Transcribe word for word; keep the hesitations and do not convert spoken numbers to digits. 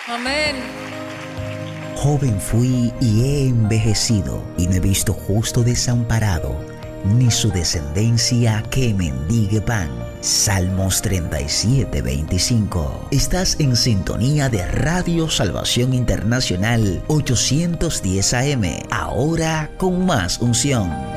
Amén. Joven fui y he envejecido, y no he visto justo desamparado, ni su descendencia que mendigue pan. Salmos treinta y siete, veinticinco. Estás en sintonía de Radio Salvación Internacional ochocientos diez A M, ahora con más unción.